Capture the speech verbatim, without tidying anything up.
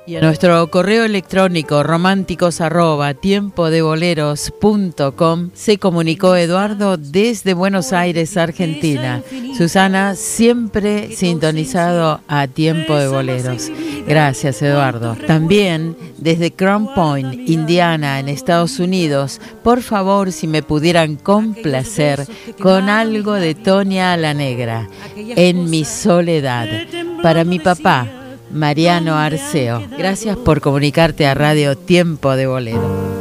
Y a nuestro correo electrónico románticos arroba tiempo de boleros punto com se comunicó Eduardo desde Buenos Aires, Argentina. Susana, siempre sintonizado a Tiempo de Boleros. Gracias, Eduardo. También desde Crown Point, Indiana, en Estados Unidos, por favor, si me pudieran complacer con algo de Toña la Negra, En mi soledad, para mi papá, Mariano Arceo. Gracias por comunicarte a Radio Tiempo de Bolero.